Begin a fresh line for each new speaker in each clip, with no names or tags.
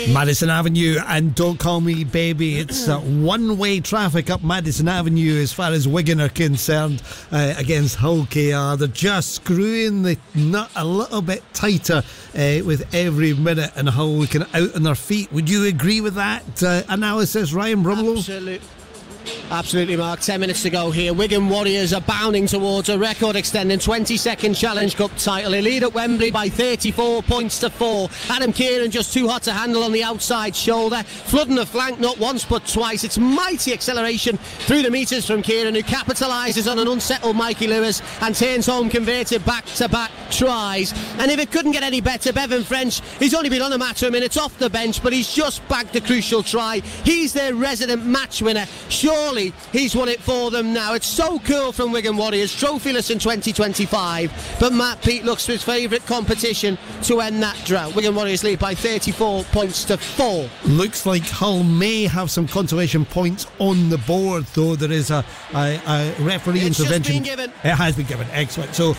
Madison Avenue and Don't Call Me Baby. It's one-way traffic up Madison Avenue as far as Wigan are concerned against Hull KR. They're just screwing the nut a little bit tighter with every minute, and Hull looking out on their feet. Would you agree with that analysis, Ryan Brumlow?
Absolutely, Mark. 10 minutes to go here. Wigan Warriors are bounding towards a record-extending 22nd Challenge Cup title. They lead at Wembley by 34 points to 4. Adam Kieran just too hot to handle on the outside shoulder, flooding the flank not once but twice. It's mighty acceleration through the metres from Kieran, who capitalises on an unsettled Mikey Lewis and turns home converted back-to-back tries. And if it couldn't get any better, Bevan French, he's only been on a matter of minutes off the bench, but he's just bagged a crucial try. He's their resident match winner. Surely he's won it for them now. It's so cool from Wigan Warriors, trophyless in 2025, but Matt Peat looks to his favourite competition to end that drought. Wigan Warriors lead by 34 points to 4.
Looks like Hull may have some consolation points on the board, though. There is a referee intervention.
Just been given.
It has been given. Excellent. So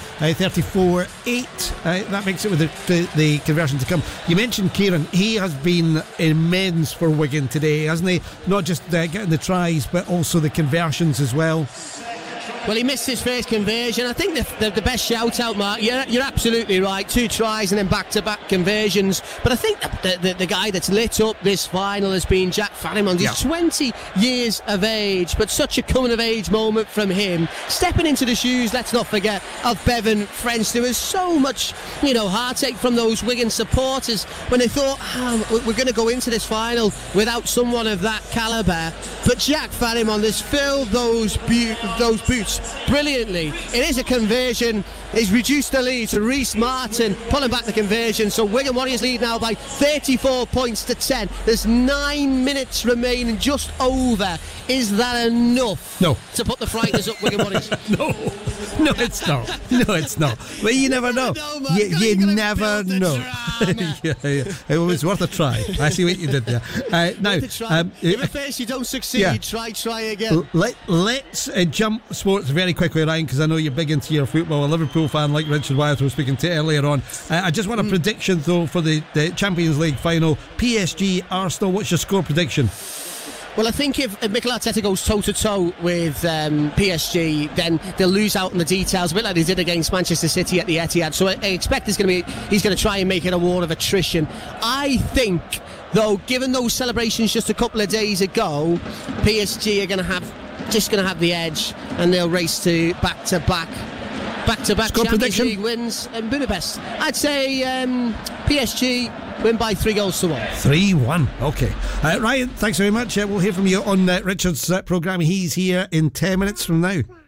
34-8. That makes it with the conversion to come. You mentioned Kieran. He has been immense for Wigan today, hasn't he? Not just getting the tries, but also the conversions as well.
Well, he missed his first conversion. I think the best shout out, Mark, you're absolutely right. 2 tries and then back-to-back conversions. But I think the guy that's lit up this final has been Jack Farrimond. He's 20 years of age, but such a coming-of-age moment from him. Stepping into the shoes, let's not forget, of Bevan French. There was so much, heartache from those Wigan supporters when they thought, we're going to go into this final without someone of that calibre. But Jack Farrimond has filled those boots brilliantly. It is a conversion. He's reduced the lead to Reece Martin, pulling back the conversion. So Wigan Warriors lead now by 34 points to 10. There's 9 minutes remaining, just over. Is that enough?
No.
To put the frighteners up, Wigan Warriors?
No, it's not. No, it's not. But you never know. You never know. Yeah. It was worth a try. I see what you did there. Now,
if at first you don't succeed, try again.
Let's jump sports very quickly, Ryan, because I know you're big into your football. A Liverpool fan like Richard Wyeth was speaking to earlier on. I just want a prediction, though, for the Champions League final. PSG, Arsenal, what's your score prediction?
Well, I think if Mikel Arteta goes toe-to-toe with PSG, then they'll lose out on the details, a bit like they did against Manchester City at the Etihad. So I expect he's going to try and make it a war of attrition. I think, though, given those celebrations just a couple of days ago, PSG are going to have the edge, and they'll race to back-to-back Champions League wins in Budapest. I'd say PSG win by 3-1.
3-1. Okay. Ryan, thanks very much. We'll hear from you on Richard's programme. He's here in 10 minutes from now.